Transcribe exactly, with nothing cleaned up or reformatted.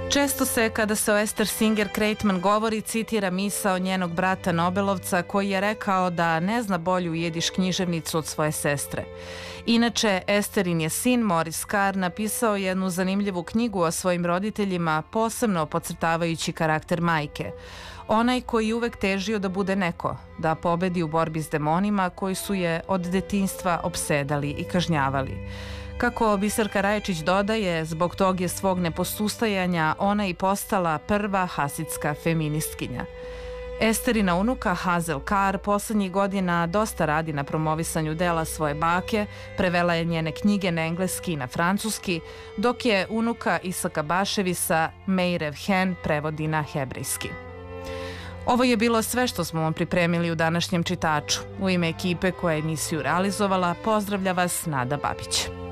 Često se, kada se o Ester Singer Kreitman govori, citira misao njenog brata Nobelovca koji je rekao da ne zna bolju jidiš književnicu od svoje sestre. Inače, Esterin je sin, Maurice Carr, napisao jednu zanimljivu knjigu o svojim roditeljima, posebno podcrtavajući karakter majke. Onaj koji je uvek težio da bude neko, da pobedi u borbi s demonima koji su je od detinjstva opsedali i kažnjavali. Kako Biserka Rajačić dodaje, zbog tog je svog neposustajanja ona i postala prva hasidska feministkinja. Esterina unuka Hazel Carr poslednjih godina dosta radi na promovisanju dela svoje bake, prevela je njene knjige na engleski i na francuski, dok je unuka Isaka Baševisa Meirev Hen prevodi na hebrejski. Ovo je bilo sve što smo vam pripremili u današnjem čitaču. U ime ekipe koja je emisiju realizovala, pozdravlja vas Nada Babić.